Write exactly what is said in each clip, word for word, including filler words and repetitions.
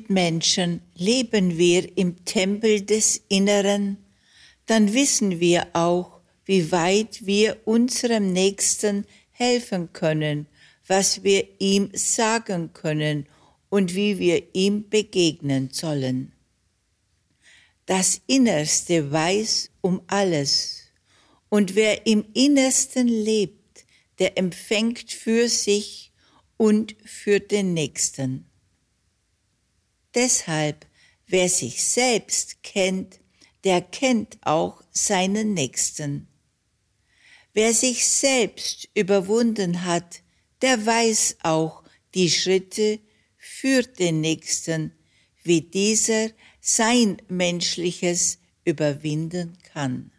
Mitmenschen leben wir im Tempel des Inneren, dann wissen wir auch, wie weit wir unserem Nächsten helfen können, was wir ihm sagen können und wie wir ihm begegnen sollen. Das Innerste weiß um alles, und wer im Innersten lebt, der empfängt für sich und für den Nächsten. Deshalb, wer sich selbst kennt, der kennt auch seinen Nächsten. Wer sich selbst überwunden hat, der weiß auch die Schritte für den Nächsten, wie dieser sein Menschliches überwinden kann.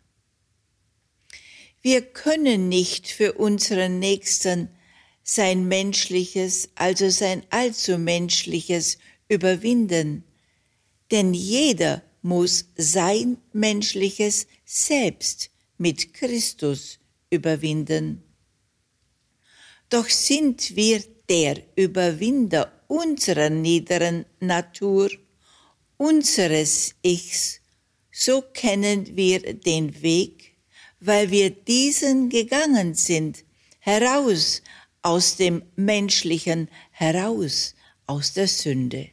Wir können nicht für unseren Nächsten sein Menschliches, also sein allzu Menschliches überwinden, denn jeder muss sein Menschliches selbst mit Christus überwinden. Doch sind wir der Überwinder unserer niederen Natur, unseres Ichs, so kennen wir den Weg, weil wir diesen gegangen sind, heraus aus dem Menschlichen, heraus aus der Sünde.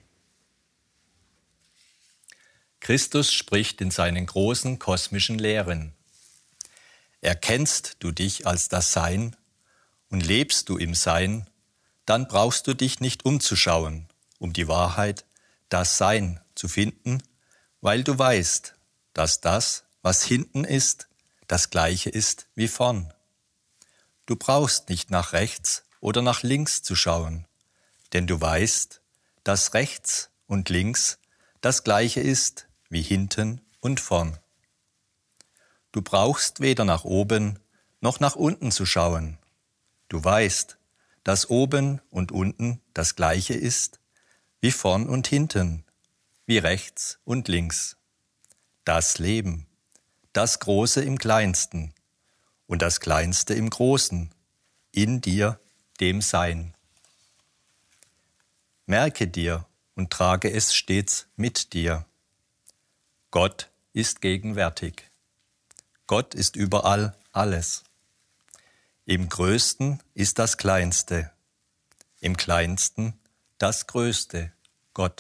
Christus spricht in seinen großen kosmischen Lehren. Erkennst du dich als das Sein und lebst du im Sein, dann brauchst du dich nicht umzuschauen, um die Wahrheit, das Sein, zu finden, weil du weißt, dass das, was hinten ist, das Gleiche ist wie vorn. Du brauchst nicht nach rechts oder nach links zu schauen, denn du weißt, dass rechts und links das Gleiche ist wie hinten und vorn. Du brauchst weder nach oben noch nach unten zu schauen. Du weißt, dass oben und unten das Gleiche ist wie vorn und hinten, wie rechts und links. Das Leben, das Große im Kleinsten und das Kleinste im Großen, in dir, dem Sein. Merke dir und trage es stets mit dir. Gott ist gegenwärtig. Gott ist überall alles. Im Größten ist das Kleinste, im Kleinsten das Größte, Gott.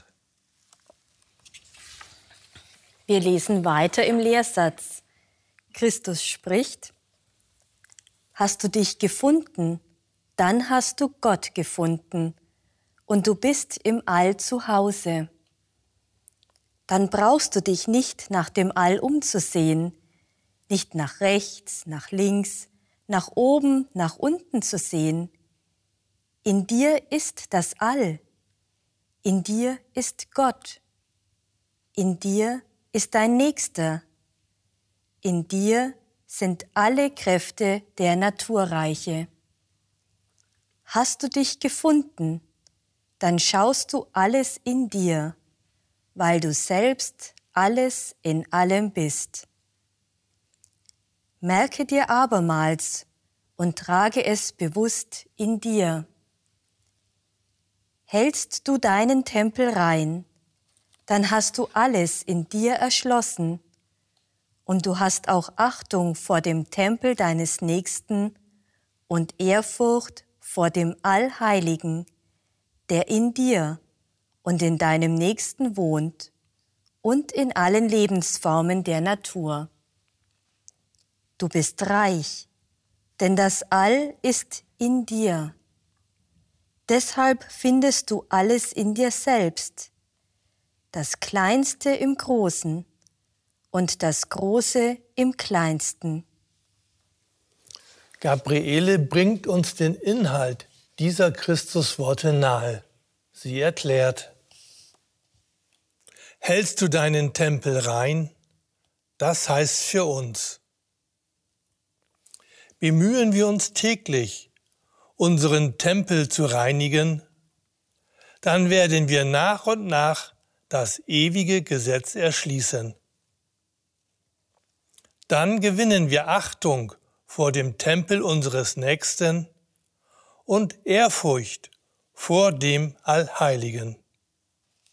Wir lesen weiter im Lehrsatz. Christus spricht: Hast du dich gefunden, dann hast du Gott gefunden und du bist im All zu Hause. Dann brauchst du dich nicht nach dem All umzusehen, nicht nach rechts, nach links, nach oben, nach unten zu sehen. In dir ist das All. In dir ist Gott. In dir ist dein Nächster. In dir sind alle Kräfte der Naturreiche. Hast du dich gefunden, dann schaust du alles in dir, weil du selbst alles in allem bist. Merke dir abermals und trage es bewusst in dir. Hältst du deinen Tempel rein, dann hast du alles in dir erschlossen und du hast auch Achtung vor dem Tempel deines Nächsten und Ehrfurcht vor dem Allheiligen, der in dir und in deinem Nächsten wohnt und in allen Lebensformen der Natur. Du bist reich, denn das All ist in dir. Deshalb findest du alles in dir selbst, das Kleinste im Großen und das Große im Kleinsten. Gabriele bringt uns den Inhalt dieser Christusworte nahe. Sie erklärt: Hältst du deinen Tempel rein? Das heißt für uns: Bemühen wir uns täglich, unseren Tempel zu reinigen, dann werden wir nach und nach das ewige Gesetz erschließen. Dann gewinnen wir Achtung vor dem Tempel unseres Nächsten und Ehrfurcht vor dem Allheiligen.